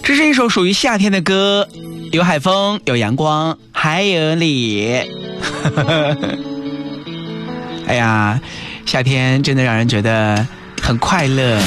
这是一首属于夏天的歌，有海风，有阳光，还有你。哎呀，夏天真的让人觉得很快乐。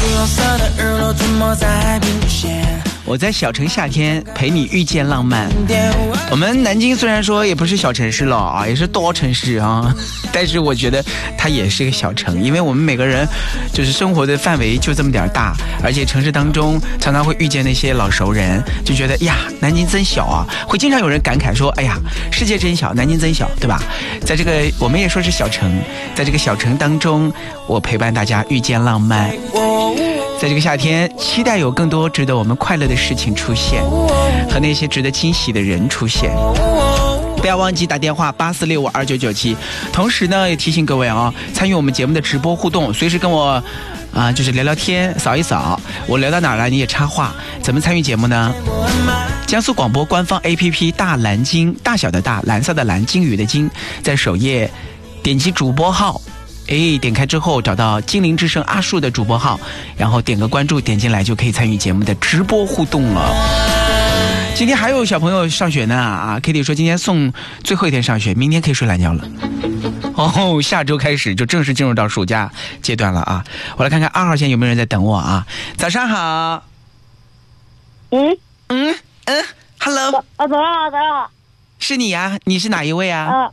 我在小城夏天陪你遇见浪漫。我们南京虽然说也不是小城市了啊，也是大城市啊，但是我觉得它也是个小城，因为我们每个人就是生活的范围就这么点大，而且城市当中常常会遇见那些老熟人，就觉得呀，南京真小啊，会经常有人感慨说，哎呀，世界真小，南京真小，对吧？在这个我们也说是小城，在这个小城当中，我陪伴大家遇见浪漫。在这个夏天，期待有更多值得我们快乐的事情出现，和那些值得惊喜的人出现。不要忘记打电话84652997。同时呢，也提醒各位啊，参与我们节目的直播互动，随时跟我就是聊聊天，扫一扫，我聊到哪了你也插话。怎么参与节目呢？江苏广播官方 APP 大蓝鲸，大小的大，蓝色的蓝，鲸鱼的鲸，在首页点击主播号。点开之后找到精灵之声阿树的主播号，然后点个关注，点进来就可以参与节目的直播互动了。今天还有小朋友上学呢Kitty 说今天送最后一天上学，明天可以睡懒觉了。下周开始就正式进入到暑假阶段了啊！我来看看2号线有没有人在等我啊？早上好。Hello。 早上好。 是你呀？你是哪一位啊？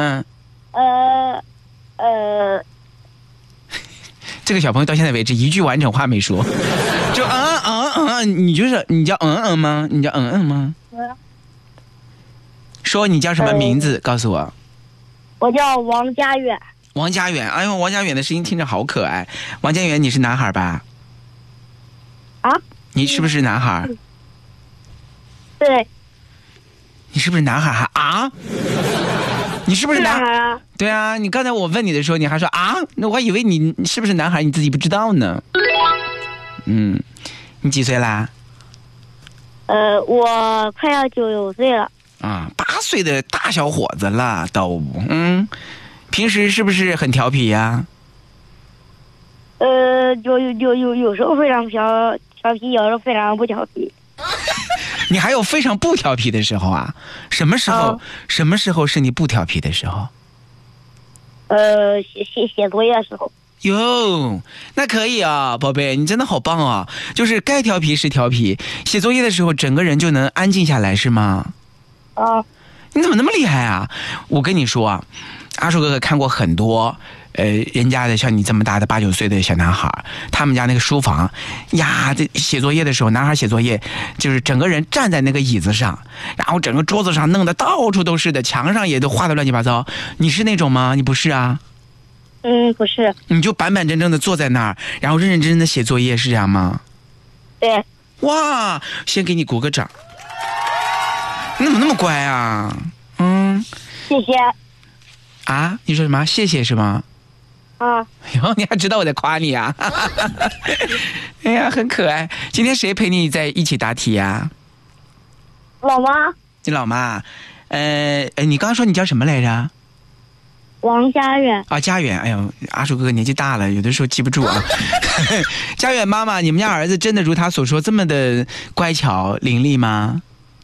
这个小朋友到现在为止一句完整话没说，就你就是你叫吗？你叫吗？说你叫什么名字？告诉我。 我叫王家远。 王家远，哎呦，王家远的声音听着好可爱。王家远，你是男孩吧？你是不是男孩？ 对。 你是不是男孩？你是不是男孩啊？ 对啊，你刚才我问你的时候，你还说那我还以为你是不是男孩，你自己不知道呢。你几岁啦？ 我快要9岁了。 8岁的大小伙子了都。平时是不是很调皮呀？ 有时候非常调皮，有时候非常不调皮。 你还有非常不调皮的时候啊？什么时候？什么时候是你不调皮的时候？ 写作业的时候。 哟，那可以啊，宝贝，你真的好棒啊！就是该调皮是调皮，写作业的时候整个人就能安静下来，是吗？你怎么那么厉害啊？我跟你说啊，阿树哥哥看过很多人家的像你这么大的8、9岁的小男孩，他们家那个书房呀，这写作业的时候，男孩写作业就是整个人站在那个椅子上，然后整个桌子上弄得到处都是的，墙上也都画得乱七八糟。你是那种吗？你不是啊？ 不是。 你就板板正正的坐在那儿，然后认认真真的写作业，是这样吗？ 对。 哇，先给你鼓个掌。你怎么那么乖啊？ 谢谢。 你说什么？谢谢是吗？你还知道我在夸你啊？哎呀，很可爱。今天谁陪你在一起答题呀？ 老妈。 你老妈？你刚刚说你叫什么来着？ 王家远。 家远。哎呦，阿树哥哥年纪大了，有的时候记不住啊。家远妈妈，你们家儿子真的如他所说这么的乖巧伶俐吗？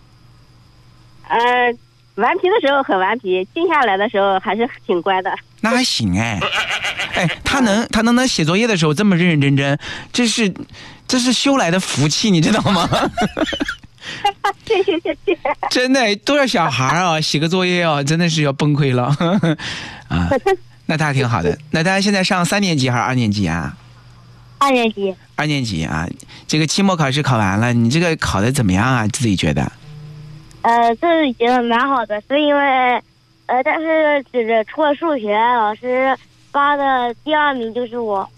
顽皮的时候很顽皮，静下来的时候还是挺乖的。 那还行他能写作业的时候这么认认真真，这是修来的福气，你知道吗？ 谢谢。 真的，多少小孩啊，写个作业真的是要崩溃了那他挺好的。那他现在上3年级还是2年级啊 ？2年级。 2年级啊，这个期末考试考完了，你这个考得怎么样啊？自己觉得？ 这已经蛮好的，是因为但是除了数学，老师发的第2名就是我。